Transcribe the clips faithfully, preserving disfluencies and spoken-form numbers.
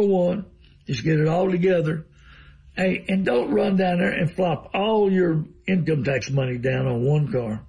Number one is get it all together. Hey, and don't run down there and flop all your income tax money down on one car.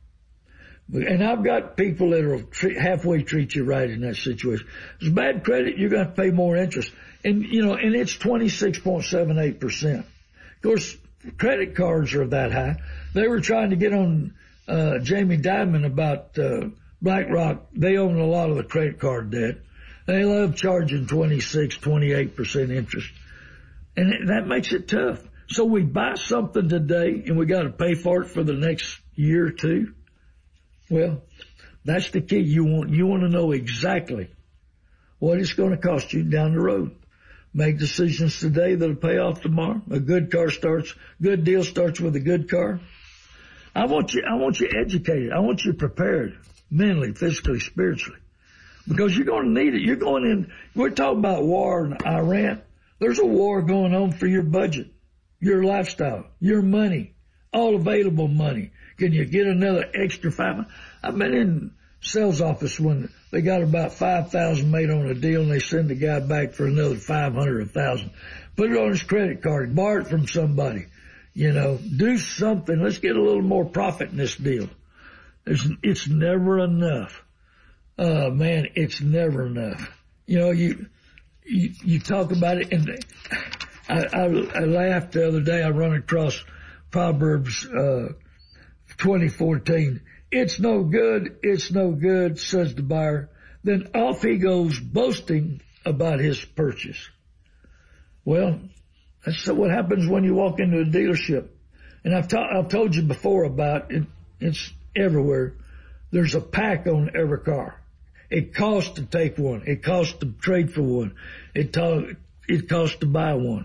And I've got people that will treat, halfway treat you right in that situation. If it's bad credit, you're going to pay more interest. And, you know, and it's twenty-six point seven eight percent. Of course, credit cards are that high. They were trying to get on uh Jamie Dimon about uh BlackRock. They own a lot of the credit card debt. They love charging twenty-six, twenty-eight percent interest. And that makes it tough. So we buy something today and we got to pay for it for the next year or two. Well, that's the key. You want, you want to know exactly what it's going to cost you down the road. Make decisions today that'll pay off tomorrow. A good car starts, good deal starts with a good car. I want you, I want you educated. I want you prepared mentally, physically, spiritually, because you're going to need it. You're going in, we're talking about war in Iran. There's a war going on for your budget, your lifestyle, your money, all available money. Can you get another extra five? I've been in sales office when they got about five thousand made on a deal and they send the guy back for another five hundred, a thousand. Put it on his credit card, borrow it from somebody. You know, do something. Let's get a little more profit in this deal. It's, it's never enough. Uh, man, it's never enough. You know, you, you, you talk about it and I, I, I laughed the other day. I run across Proverbs, uh, twenty fourteen. It's no good, it's no good, says the buyer. Then off he goes boasting about his purchase. Well, that's what happens when you walk into a dealership. And I've, ta- I've told you before about it. It's everywhere. There's a pack on every car. It costs to take one. It costs to trade for one. It, ta- it costs to buy one.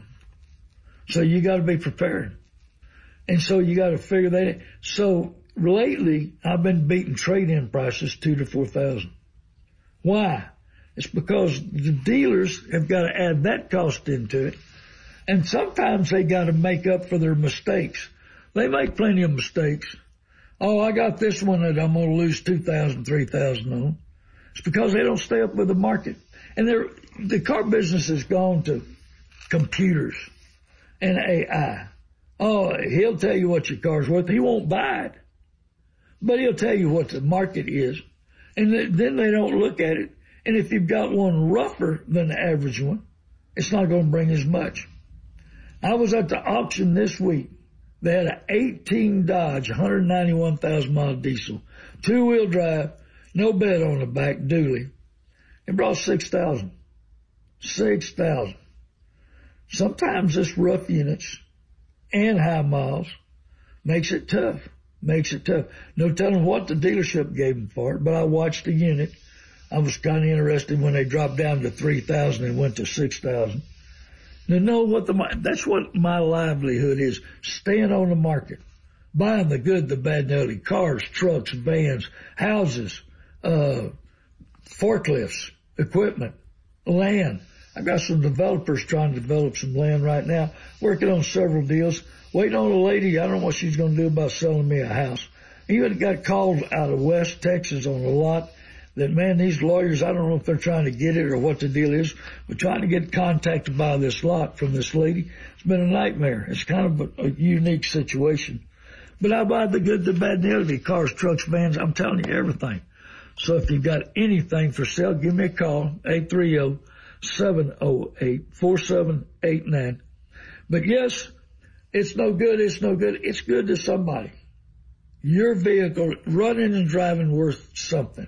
So you got to be prepared. And so you got to figure that in. So lately, I've been beating trade-in prices two to four thousand. Why? It's because the dealers have got to add that cost into it. And sometimes they got to make up for their mistakes. They make plenty of mistakes. Oh, I got this one that I'm going to lose two thousand, three thousand on. It's because they don't stay up with the market. And they're, the car business has gone to computers and A I. Oh, he'll tell you what your car's worth. He won't buy it. But he'll tell you what the market is. And th- then they don't look at it. And if you've got one rougher than the average one, it's not going to bring as much. I was at the auction this week. They had an eighteen Dodge, one hundred ninety-one thousand mile diesel, two-wheel drive, no bed on the back, dually. It brought six thousand. six thousand. Sometimes this rough units and high miles makes it tough. Makes it tough. No telling what the dealership gave them for it, but I watched the unit. I was kind of interested when they dropped down to three thousand and went to six thousand. To know what the, that's what my livelihood is, staying on the market, buying the good, the bad, and the ugly, cars, trucks, vans, houses, uh, forklifts, equipment, land. I got some developers trying to develop some land right now, working on several deals, waiting on a lady. I don't know what she's going to do about selling me a house. Even got called out of West Texas on a lot that, man, these lawyers, I don't know if they're trying to get it or what the deal is, but trying to get contacted by this lot from this lady. It's been a nightmare. It's kind of a, a unique situation. But I buy the good, the bad, and the ugly, cars, trucks, vans. I'm telling you everything. So if you've got anything for sale, give me a call, eight three zero, seven zero eight, four seven eight nine. But yes, it's no good, it's no good. It's good to somebody. Your vehicle, running and driving, worth something.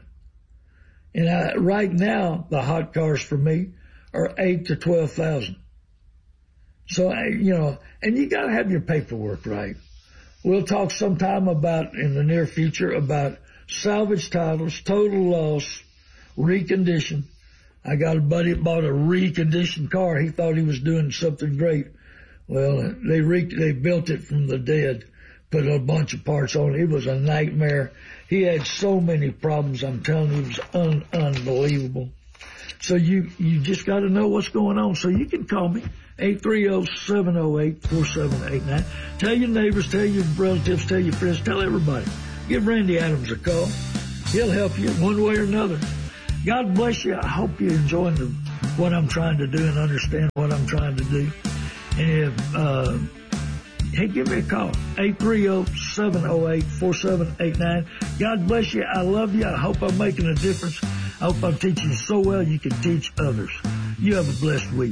And I, right now, the hot cars for me are eight to twelve thousand. So, you know, and you got to have your paperwork right. We'll talk sometime about, in the near future, about salvage titles, total loss, recondition. I got a buddy that bought a reconditioned car. He thought he was doing something great. Well, they re- they built it from the dead, put a bunch of parts on it. It was a nightmare. He had so many problems. I'm telling you, it was un- unbelievable. So you, you just got to know what's going on. So you can call me, eight three zero, seven zero eight, four seven eight nine. Tell your neighbors, tell your relatives, tell your friends, tell everybody. Give Randy Adams a call. He'll help you one way or another. God bless you. I hope you're enjoying the what I'm trying to do and understand what I'm trying to do. And if, uh, hey, give me a call, eight three zero, seven zero eight, four seven eight nine. God bless you. I love you. I hope I'm making a difference. I hope I'm teaching you so well you can teach others. You have a blessed week.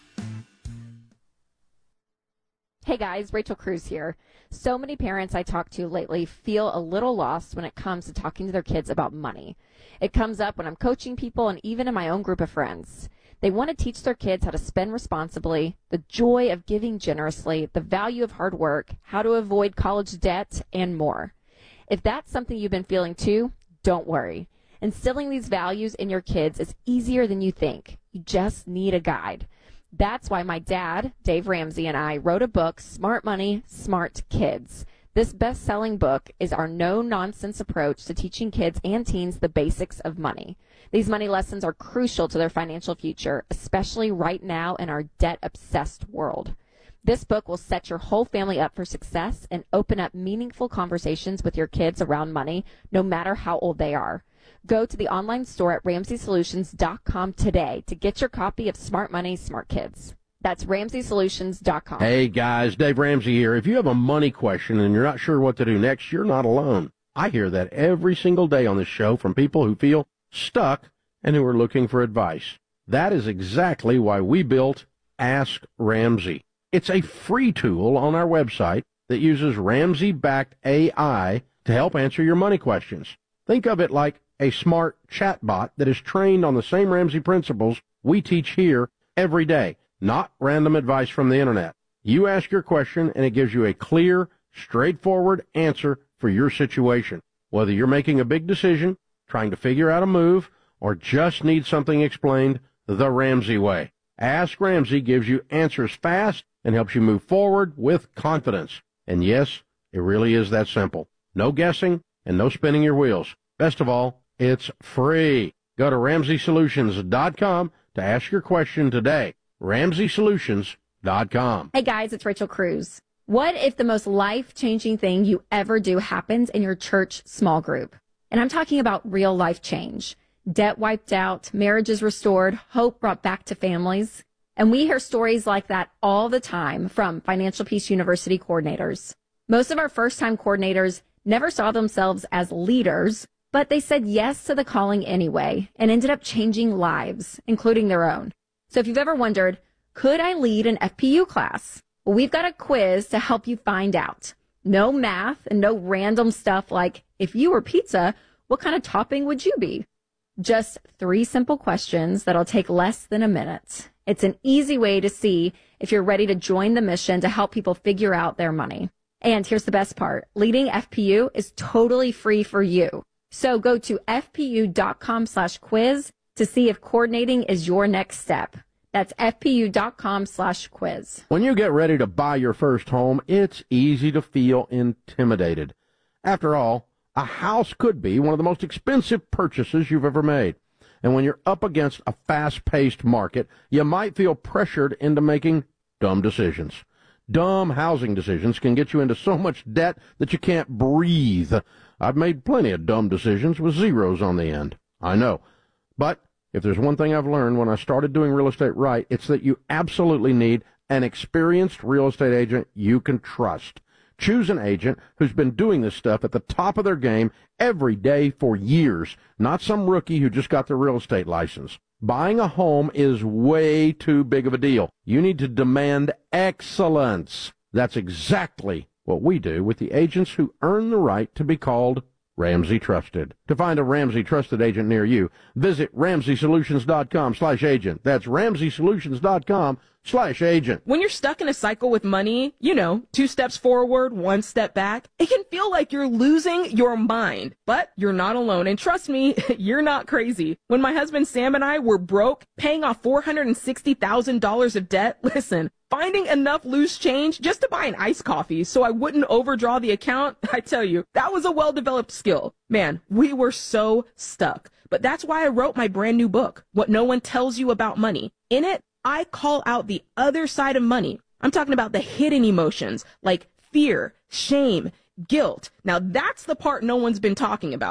Hey guys, Rachel Cruz here. So many parents I talk to lately feel a little lost when it comes to talking to their kids about money. It comes up when I'm coaching people and even in my own group of friends. They want to teach their kids how to spend responsibly, the joy of giving generously, the value of hard work, how to avoid college debt, and more. If that's something you've been feeling too, don't worry. Instilling these values in your kids is easier than you think. You just need a guide. That's why my dad, Dave Ramsey, and I wrote a book, Smart Money, Smart Kids. This best-selling book is our no-nonsense approach to teaching kids and teens the basics of money. These money lessons are crucial to their financial future, especially right now in our debt-obsessed world. This book will set your whole family up for success and open up meaningful conversations with your kids around money, no matter how old they are. Go to the online store at ramsey solutions dot com today to get your copy of Smart Money, Smart Kids. That's ramsey solutions dot com. Hey guys, Dave Ramsey here. If you have a money question and you're not sure what to do next, you're not alone. I hear that every single day on this show from people who feel stuck and who are looking for advice. That is exactly why we built Ask Ramsey. It's a free tool on our website that uses Ramsey-backed A I to help answer your money questions. Think of it like a smart chatbot that is trained on the same Ramsey principles we teach here every day, not random advice from the internet. You ask your question and it gives you a clear, straightforward answer for your situation. Whether you're making a big decision, trying to figure out a move, or just need something explained the Ramsey way. Ask Ramsey gives you answers fast and helps you move forward with confidence. And yes, it really is that simple. No guessing and no spinning your wheels. Best of all, it's free. Go to ramsey solutions dot com to ask your question today. ramsey solutions dot com. Hey guys, it's Rachel Cruz. What if the most life-changing thing you ever do happens in your church small group? And I'm talking about real life change. Debt wiped out, marriages restored, hope brought back to families. And we hear stories like that all the time from Financial Peace University coordinators. Most of our first-time coordinators never saw themselves as leaders, but they said yes to the calling anyway and ended up changing lives, including their own. So if you've ever wondered, could I lead an F P U class? Well, we've got a quiz to help you find out. No math and no random stuff like, if you were pizza, what kind of topping would you be? Just three simple questions that'll take less than a minute. It's an easy way to see if you're ready to join the mission to help people figure out their money. And here's the best part. Leading F P U is totally free for you. So go to F P U dot com slash quiz to see if coordinating is your next step. That's F P U dot com slash quiz. When you get ready to buy your first home, it's easy to feel intimidated. After all, a house could be one of the most expensive purchases you've ever made. And when you're up against a fast-paced market, you might feel pressured into making dumb decisions. Dumb housing decisions can get you into so much debt that you can't breathe. I've made plenty of dumb decisions with zeros on the end. I know. But if there's one thing I've learned when I started doing real estate right, it's that you absolutely need an experienced real estate agent you can trust. Choose an agent who's been doing this stuff at the top of their game every day for years, not some rookie who just got their real estate license. Buying a home is way too big of a deal. You need to demand excellence. That's exactly what we do with the agents who earn the right to be called Ramsey Trusted. To find a Ramsey Trusted agent near you, visit ramsey solutions dot com slash agent. That's ramsey solutions dot com slash agent. When you're stuck in a cycle with money, you know, two steps forward, one step back, it can feel like you're losing your mind. But you're not alone. And trust me, you're not crazy. When my husband Sam and I were broke, paying off four hundred sixty thousand dollars of debt, listen, finding enough loose change just to buy an iced coffee so I wouldn't overdraw the account, I tell you, that was a well-developed skill. Man, we were so stuck. But that's why I wrote my brand new book, What No One Tells You About Money. In it, I call out the other side of money. I'm talking about the hidden emotions like fear, shame, guilt. Now that's the part no one's been talking about.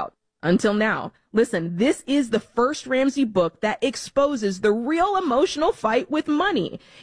Until now. Listen, this is the first Ramsey book that exposes the real emotional fight with money.